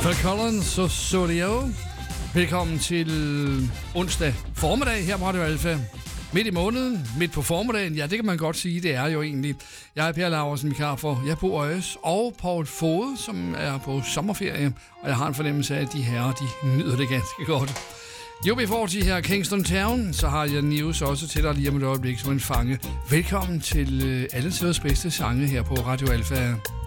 Phil Collins og Solio. Velkommen til onsdag formiddag her på Radio Alfa. Midt i måneden, midt på formiddagen, ja, det kan man godt sige, det er jo egentlig. Jeg er Per Laursen, vikar for Bo Øjes og Paul Fode, som er på sommerferie, og jeg har en fornemmelse af, at de herrer, de nyder det ganske godt. UB40 her Kingston Town, så har jeg news også til dig lige om et øjeblik som en fange. Velkommen til alle tiders bedste sange her på Radio Alfa.